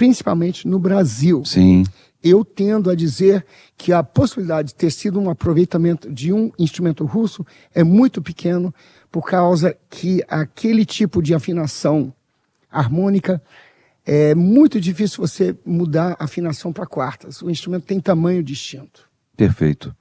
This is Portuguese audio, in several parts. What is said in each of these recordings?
principalmente no Brasil. Sim. Eu tendo a dizer que a possibilidade de ter sido um aproveitamento de um instrumento russo é muito pequeno, por causa que aquele tipo de afinação harmônica é muito difícil você mudar a afinação para quartas. O instrumento tem tamanho distinto. Perfeito.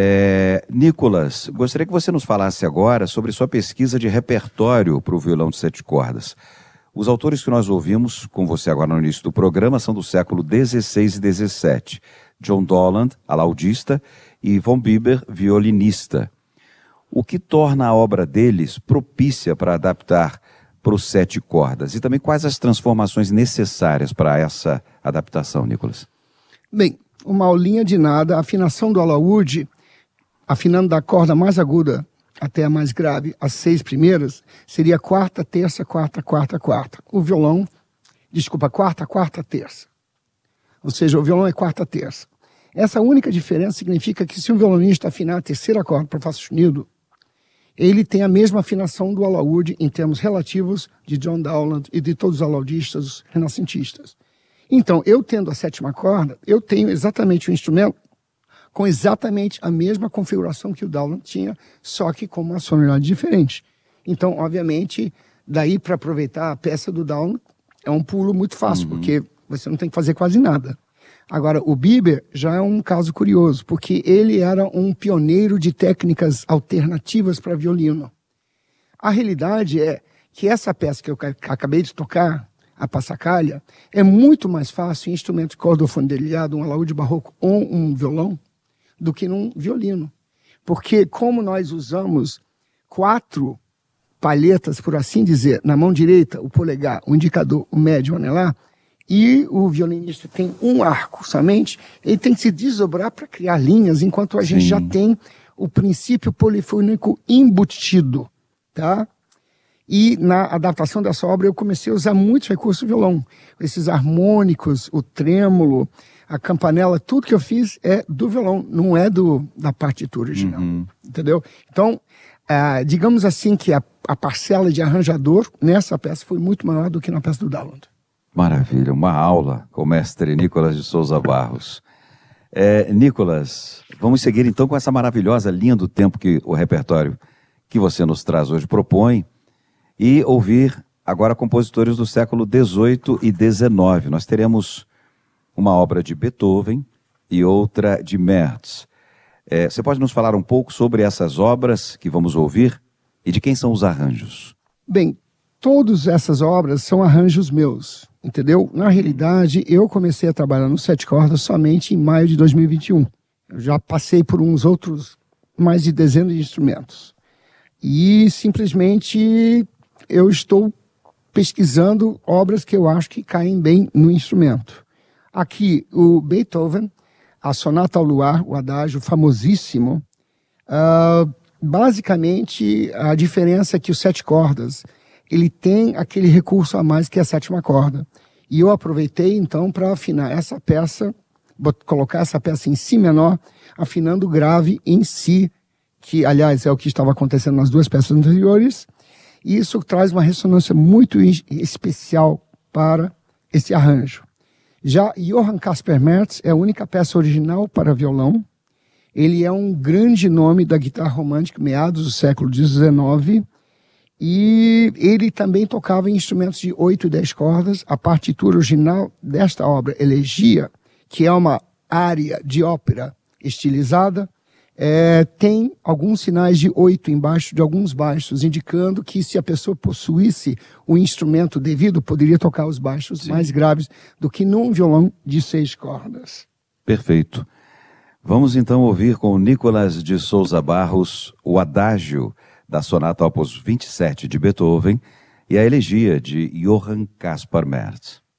Nicolas, gostaria que você nos falasse agora sobre sua pesquisa de repertório para o violão de 7 cordas. Os autores que nós ouvimos com você agora no início do programa são do século XVI e XVII. John Dowland, alaudista, e Von Bieber, violinista. O que torna a obra deles propícia para adaptar para os 7 cordas? E também quais as transformações necessárias para essa adaptação, Nicolas? Bem, uma aulinha de nada, a afinação do alaúde, afinando da corda mais aguda até a mais grave, as 6 primeiras, seria quarta, terça, quarta, quarta, quarta. O violão, quarta, quarta, terça. Ou seja, o violão é quarta, terça. Essa única diferença significa que se um violonista afinar a terceira corda para Fá sustenido, ele tem a mesma afinação do alaúde em termos relativos de John Dowland e de todos os alaudistas renascentistas. Então, eu tendo a 7ª corda, eu tenho exatamente o instrumento com exatamente a mesma configuração que o Dowland tinha, só que com uma sonoridade diferente. Então, obviamente, daí para aproveitar a peça do Dowland é um pulo muito fácil, porque você não tem que fazer quase nada. Agora, o Bieber já é um caso curioso, porque ele era um pioneiro de técnicas alternativas para violino. A realidade é que essa peça que eu acabei de tocar, a Passacaglia, é muito mais fácil em instrumento de corda ou fondelhado, um alaúde barroco ou um violão, do que num violino. Porque como nós usamos 4 palhetas, por assim dizer, na mão direita, o polegar, o indicador, o médio, o anelar, e o violinista tem um arco somente, ele tem que se desdobrar para criar linhas, enquanto a gente já tem o princípio polifônico embutido, tá? E na adaptação dessa obra eu comecei a usar muitos recursos do violão. Esses harmônicos, o trêmulo, a campanela, tudo que eu fiz é do violão, não é da partitura original, entendeu? Então, digamos assim que a parcela de arranjador nessa peça foi muito maior do que na peça do Dowland. Maravilha, uma aula com o mestre Nicolas de Souza Barros. Nicolas, vamos seguir então com essa maravilhosa linha do tempo que o repertório que você nos traz hoje propõe e ouvir agora compositores do século XVIII e XIX. Nós teremos uma obra de Beethoven e outra de Merz. Você pode nos falar um pouco sobre essas obras que vamos ouvir e de quem são os arranjos? Bem, todas essas obras são arranjos meus, entendeu? Na realidade, eu comecei a trabalhar no 7 cordas somente em maio de 2021. Eu já passei por uns outros, mais de dezenas de instrumentos. E simplesmente eu estou pesquisando obras que eu acho que caem bem no instrumento. Aqui, o Beethoven, a Sonata ao Luar, o adágio famosíssimo. Basicamente, a diferença é que os 7 cordas, ele tem aquele recurso a mais que a 7ª corda. E eu aproveitei, então, para afinar essa peça, colocar essa peça em Si menor, afinando o grave em Si, que, aliás, é o que estava acontecendo nas 2 peças anteriores. E isso traz uma ressonância muito especial para esse arranjo. Já Johann Caspar Merz é a única peça original para violão. Ele é um grande nome da guitarra romântica, meados do século XIX, e ele também tocava em instrumentos de 8 e 10 cordas. A partitura original desta obra, Elegia, que é uma área de ópera estilizada, tem alguns sinais de 8 embaixo de alguns baixos, indicando que se a pessoa possuísse o instrumento devido, poderia tocar os baixos mais graves do que num violão de 6 cordas. Perfeito. Vamos então ouvir com o Nicolas de Souza Barros o adágio da Sonata Opus 27 de Beethoven e a Elegia de Johann Caspar Merz.